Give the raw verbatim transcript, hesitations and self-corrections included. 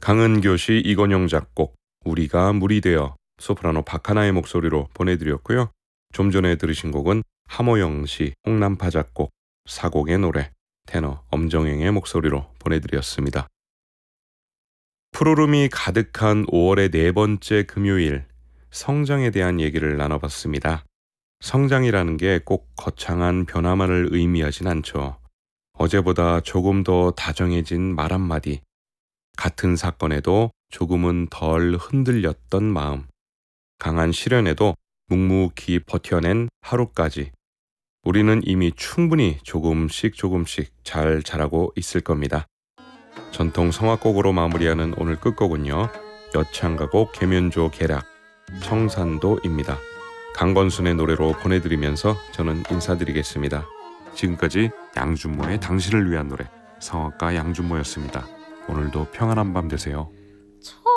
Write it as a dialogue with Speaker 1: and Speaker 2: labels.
Speaker 1: 강은교 시, 이건영 작곡, 우리가 물이 되어, 소프라노 박하나의 목소리로 보내드렸고요. 좀 전에 들으신 곡은 하모영 시, 홍남파 작곡, 사곡의 노래, 테너 엄정행의 목소리로 보내드렸습니다. 푸르름이 가득한 오월의 네 번째 금요일, 성장에 대한 얘기를 나눠봤습니다. 성장이라는 게 꼭 거창한 변화만을 의미하진 않죠. 어제보다 조금 더 다정해진 말 한마디, 같은 사건에도 조금은 덜 흔들렸던 마음, 강한 시련에도 묵묵히 버텨낸 하루까지, 우리는 이미 충분히 조금씩 조금씩 잘 자라고 있을 겁니다. 전통 성악곡으로 마무리하는 오늘 끝곡은요, 여창가곡 계면조 계략 청산도입니다. 강건순의 노래로 보내드리면서 저는 인사드리겠습니다. 지금까지 양준모의 당신을 위한 노래, 성악가 양준모였습니다. 오늘도 평안한 밤 되세요.